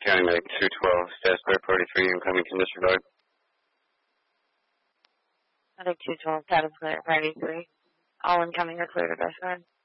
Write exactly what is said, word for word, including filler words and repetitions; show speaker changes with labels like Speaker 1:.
Speaker 1: County Medic two twelve, status clear forty-three, incoming can disregard.
Speaker 2: Medic two twelve, status clear forty-three. All incoming are clear to disregard.